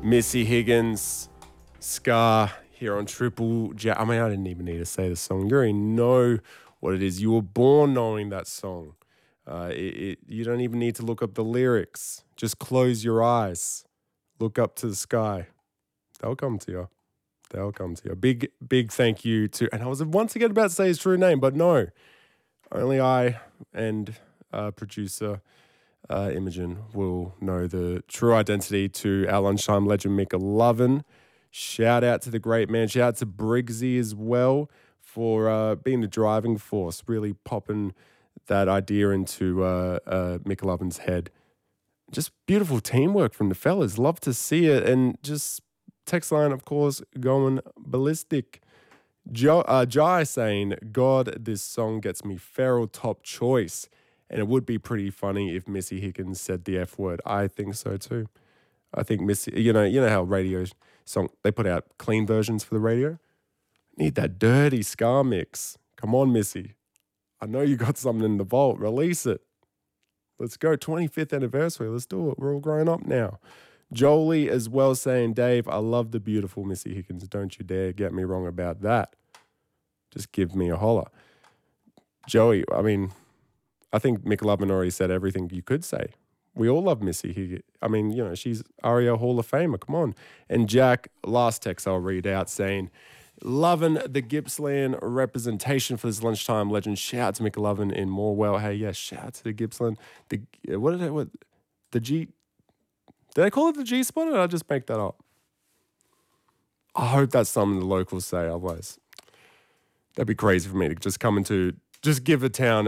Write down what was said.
Missy Higgins, Scar here on Triple J. I mean, I didn't even need to say the song. You already know what it is. You were born knowing that song. You don't even need to look up the lyrics. Just close your eyes. Look up to the sky. They'll come to you. They'll come to you. Big thank you to, and I was once again about to say his true name, but no. Only I and producer Imogen will know the true identity to our lunchtime legend, Mick Lovin. Shout out to the great man. Shout out to Briggsy as well for being the driving force, really popping that idea into Mick Lovin's head. Just beautiful teamwork from the fellas. Love to see it. And just text line, of course, going ballistic. Jai saying, God, this song gets me feral top choice. And it would be pretty funny if Missy Higgins said the F word. I think so too. I think Missy, you know how radio song, they put out clean versions for the radio? Need that dirty Scar mix. Come on, Missy. I know you got something in the vault. Release it. Let's go. 25th anniversary. Let's do it. We're all grown up now. Jolie as well saying, Dave, I love the beautiful Missy Higgins. Don't you dare get me wrong about that. Just give me a holler. Joey, I mean, I think Mick Lovin already said everything you could say. We all love Missy Higgins. I mean, you know, she's ARIA Hall of Famer. Come on. And Jack, last text I'll read out saying, loving the Gippsland representation for this lunchtime legend. Shout out to Mick Lovin in Morwell. Hey, yes, shout out to the Gippsland. The G, did they call it the G spot or did I just make that up? I hope that's something the locals say, otherwise that'd be crazy for me to just come into, just give a town